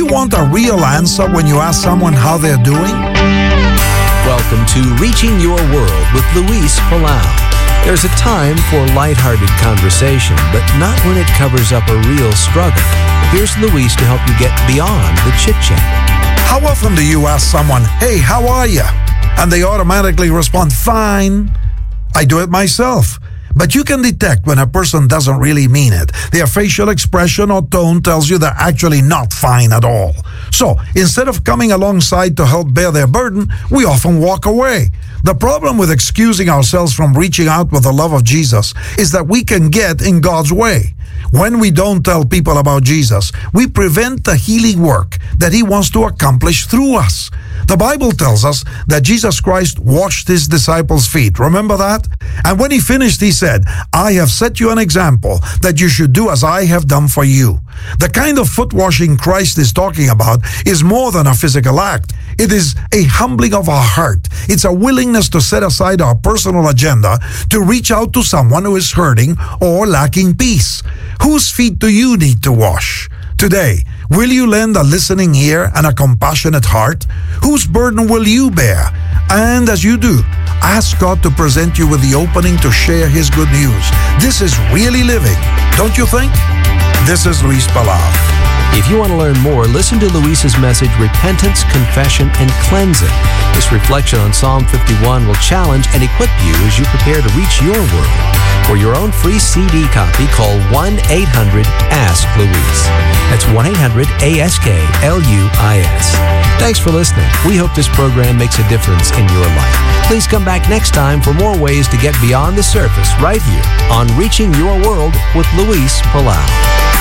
want a real answer when you ask someone how they're doing? Welcome to Reaching Your World with Luis Palau. There's a time for lighthearted conversation, but not when it covers up a real struggle. Here's Luis to help you get beyond the chit-chat. How often do you ask someone, "Hey, how are you?" And they automatically respond, "Fine." I do it myself. But you can detect when a person doesn't really mean it. Their facial expression or tone tells you they're actually not fine at all. So, instead of coming alongside to help bear their burden, we often walk away. The problem with excusing ourselves from reaching out with the love of Jesus is that we can get in God's way. When we don't tell people about Jesus, we prevent the healing work that He wants to accomplish through us. The Bible tells us that Jesus Christ washed His disciples' feet. Remember that? And when He finished, He said, "I have set you an example that you should do as I have done for you." The kind of foot washing Christ is talking about is more than a physical act. It is a humbling of our heart. It's a willingness to set aside our personal agenda to reach out to someone who is hurting or lacking peace. Whose feet do you need to wash? Today, will you lend a listening ear and a compassionate heart? Whose burden will you bear? And as you do, ask God to present you with the opening to share His good news. This is really living, don't you think? This is Luis Palau. If you want to learn more, listen to Luis's message, Repentance, Confession, and Cleansing. This reflection on Psalm 51 will challenge and equip you as you prepare to reach your world. For your own free CD copy, call 1-800-ASK-LUIS. That's 1-800-ASK-LUIS. Thanks for listening. We hope this program makes a difference in your life. Please come back next time for more ways to get beyond the surface right here on Reaching Your World with Luis Palau.